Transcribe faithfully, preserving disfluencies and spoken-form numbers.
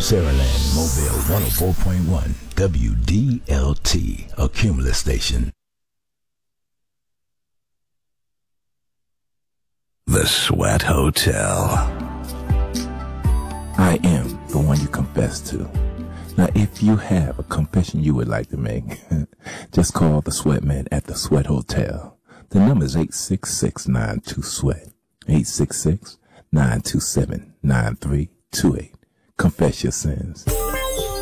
Saraland Mobile one oh four point one W D L T, a Cumulus station. The Sweat Hotel. I am the one you confess to. Now, if you have a confession you would like to make, just call the Sweatman at the Sweat Hotel. The number is eight six six, nine two, SWEAT. eight six six, nine two seven, nine three two eight. Confess your sins.